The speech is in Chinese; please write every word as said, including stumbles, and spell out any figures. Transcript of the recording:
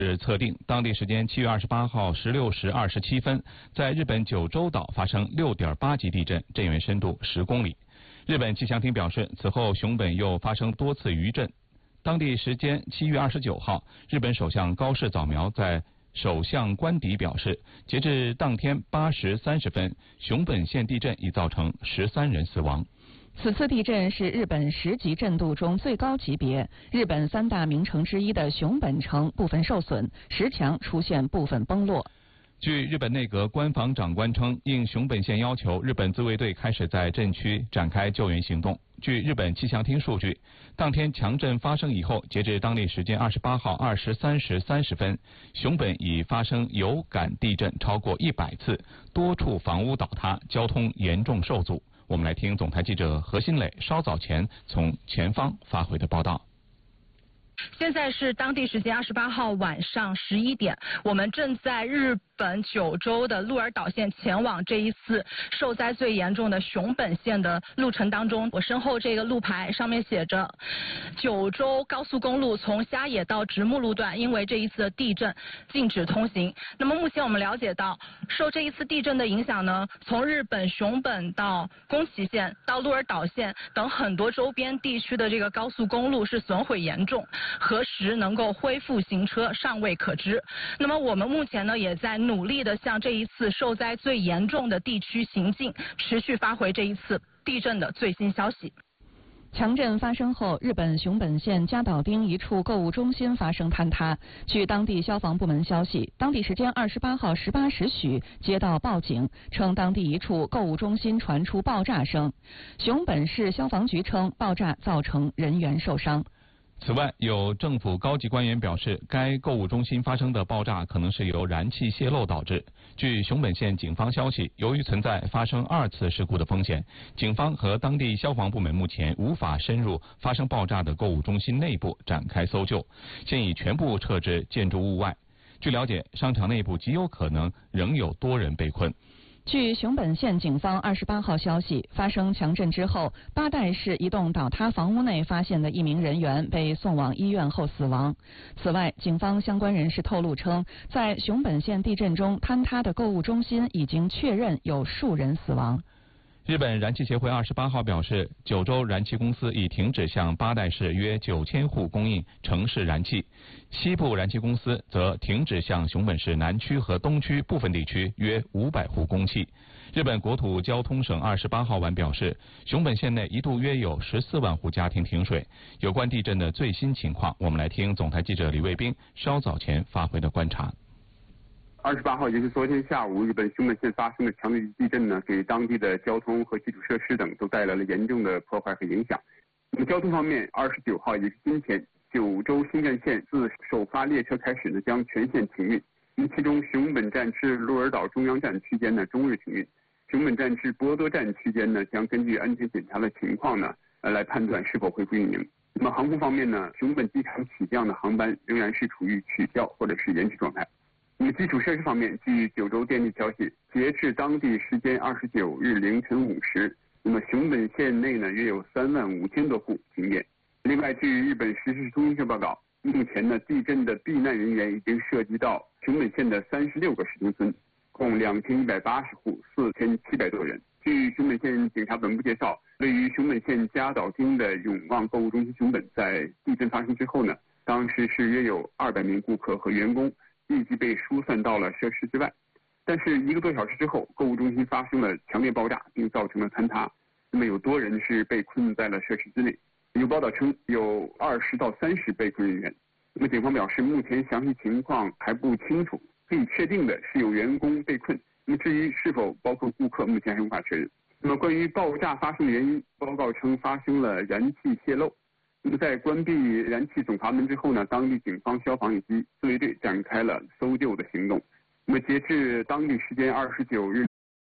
是测定，当地时间七月二十八号十六时二十七分，在日本九州岛发生六点八级地震，震源深度十公里。日本气象厅表示，此后熊本又发生多次余震。当地时间七月二十九号，日本首相高市早苗在首相官邸表示，截至当天八时三十分，熊本县地震已造成十三人死亡。 此次地震是日本十级震度中最高级别，日本三大名城之一的熊本城部分受损，石墙出现部分崩落。 据日本内阁官房长官称，应熊本县要求，日本自卫队开始在震区展开救援行动。据日本气象厅数据，当天强震发生以后，截至当地时间二十八号二十三时三十分，熊本已发生有感地震超过一百次，多处房屋倒塌，交通严重受阻。我们来听总台记者何新磊稍早前从前方发回的报道。 现在是当地时间二十八号晚上十一点，我们正在日本九州的鹿儿岛县前往这一次受灾最严重的熊本县的路程当中。我身后这个路牌上面写着，九州高速公路从虾野到直木路段因为这一次的地震禁止通行。那么目前我们了解到，受这一次地震的影响呢，从日本熊本到宫崎县到鹿儿岛县等很多周边地区的这个高速公路是损毁严重。何时能够恢复行车尚未可知。那么我们目前呢也在努力的向这一次受灾最严重的地区行进，持续发回这一次地震的最新消息。 强震发生后，日本熊本县加岛町一处购物中心发生坍塌。据当地消防部门消息，当地时间二十八号十八时许接到报警，称当地一处购物中心传出爆炸声。熊本市消防局称，爆炸造成人员受伤。 此外，有政府高级官员表示，该购物中心发生的爆炸可能是由燃气泄漏导致。据熊本县警方消息，由于存在发生二次事故的风险，警方和当地消防部门目前无法深入发生爆炸的购物中心内部展开搜救，现已全部撤至建筑物外。据了解，商场内部极有可能仍有多人被困。 据熊本县警方二十八号消息，发生强震之后，八代市一栋倒塌房屋内发现的一名人员被送往医院后死亡。此外，警方相关人士透露称，在熊本县地震中坍塌的购物中心已经确认有数人死亡。 日本燃气协会二十八号表示，九州燃气公司已停止向八代市约九千户供应城市燃气，西部燃气公司则停止向熊本市南区和东区部分地区约五百户供气。日本国土交通省二十八号晚表示，熊本县内一度约有十四万户家庭停水。有关地震的最新情况，我们来听总台记者李卫兵稍早前发回的观察。 二十八号，也就是昨天下午，日本熊本县发生的强烈地震呢，给当地的交通和基础设施等都带来了严重的破坏和影响。那么交通方面，二十九号也是今天，九州新干线自首发列车开始呢，将全线停运。那么其中熊本站至鹿儿岛中央站区间呢，终日停运；熊本站至博多站区间呢，将根据安全检查的情况呢，呃，来判断是否恢复运营。那么航空方面呢，熊本机场起降的航班仍然是处于取消或者是延迟状态。那么基础设施方面，据九州电力消息，截至当地时间二十九日凌晨五时，那么熊本县内呢约有三万五千多户停电。另外，据日本时事通讯社报道，目前呢地震的避难人员已经涉及到熊本县的三十六个市町村，共两千一百八十户，四千七百多人。据熊本县警察本部介绍，位于熊本县加岛町的永旺购物中心熊本，在地震发生之后呢，当时是约有二百名顾客和员工立即被疏散到了设施之外，但是一个多小时之后，购物中心发生了强烈爆炸，并造成了坍塌。那么有多人是被困在了设施之内。有报道称有二十到三十被困人员。那么警方表示，目前详细情况还不清楚，可以确定的是有员工被困。那么至于是否包括顾客，目前还无法确认。那么关于爆炸发生的原因，报告称发生了燃气泄漏。那么在关闭燃气总阀门之后呢，当地警方、消防以及自卫队展开了搜救的行动。那么截至当地时间二十九日